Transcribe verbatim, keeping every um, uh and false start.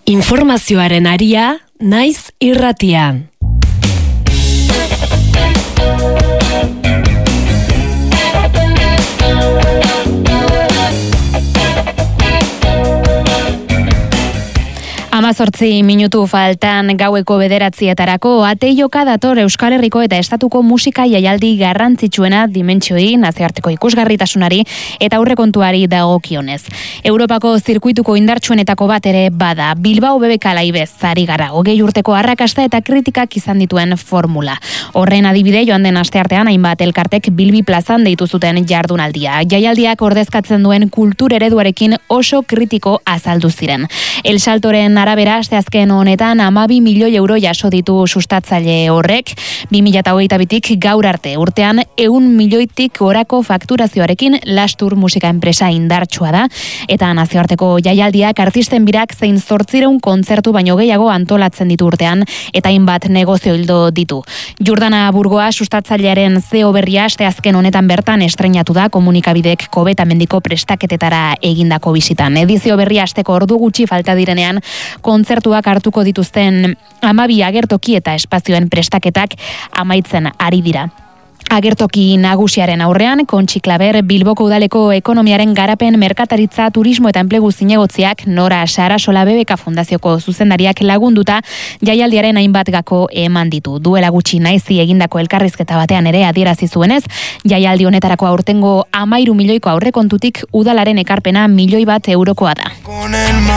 Informazioaren aria, naiz irratian. Amazortzi minutu faltan gaueko bederatzietarako ateioka dator Euskal Herriko eta Estatuko musika jaialdi garrantzitsuena dimentsioi, nazioarteko ikusgarritasunari eta aurrekontuari dagokionez. Europako zirkuituko indartsuenetako bat ere bada, Bilbao B B K laibez ari gara, hogei urteko arrakasta eta kritikak izan dituen formula. Horren adibide joan den asteartean hainbat elkartek Bilbi plazan deitu zuten jardunaldia. Jaialdiak ordezkatzen duen kultur ereduarekin oso kritiko azaldu ziren. El Saltoren arabera, asteazken honetan hamabi milioi euro jaso ditu sustatzaile horrek, bi mila hogeita bitik gaur arte urtean ehun milioitik gorako fakturazioarekin Lastur musika enpresa indartsua da, eta nazioarteko jaialdiak artisten birak zein zortzireun kontzertu baino gehiago antolatzen ditu urtean, eta hainbat negozio hildo ditu. Jordana Burgoa sustatzailearen C E O berria asteazken honetan bertan estreinatu da komunikabidek kobetamendiko prestaketetara egindako bisitan. Edizio berria asteko ordu gutxi falta direnean, kontzertuak hartuko dituzten hamabi agertoki eta espazioen prestaketak amaitzen ari dira. Agertoki nagusiaren aurrean, Kontxi Klaber, Bilboko udaleko ekonomiaren garapen, merkataritza, turismo eta enplegu zinegotziak, Nora Sarasola B B K Fundazioko zuzendariak lagunduta jaialdiaren hainbat gako eman ditu. Duela gutxi naizi egindako elkarrizketa batean ere adierazi zuenez, jaialdi honetarako aurtengo hamairu milioiko aurrekontutik udalaren ekarpena milioi bat eurokoa da.